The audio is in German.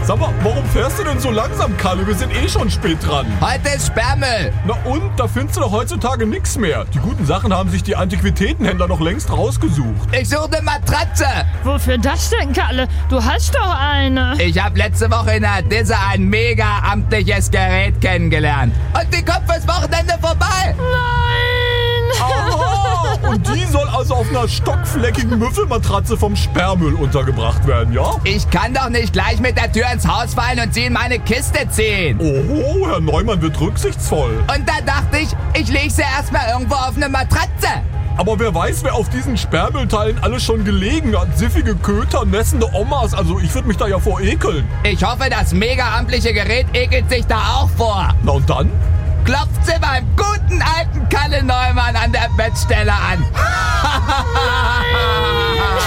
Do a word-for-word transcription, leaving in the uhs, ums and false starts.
Sag mal, warum fährst du denn so langsam, Kalle? Wir sind eh schon spät dran. Heute ist Sperrmüll. Na und? Da findest du doch heutzutage nichts mehr. Die guten Sachen haben sich die Antiquitätenhändler noch längst rausgesucht. Ich suche eine Matratze. Wofür das denn, Kalle? Du hast doch eine. Ich habe letzte Woche in der Disse ein mega amtliches Gerät kennengelernt. Und die kommt fürs Wochenende vorbei. Nein! Aha! Und die soll also auf einer stockfleckigen Müffelmatratze vom Sperrmüll untergebracht werden, ja? Ich kann doch nicht gleich mit der Tür ins Haus fallen und sie in meine Kiste ziehen. Oho, Herr Neumann wird rücksichtsvoll. Und da dachte ich, ich lege sie erstmal irgendwo auf eine Matratze. Aber wer weiß, wer auf diesen Sperrmüllteilen alles schon gelegen hat. Siffige Köter, nässende Omas. Also ich würde mich da ja vor ekeln. Ich hoffe, das mega amtliche Gerät ekelt sich da auch vor. Na und dann? Klopft sie beim guten alten Kalle Neumann an der Bettstelle an.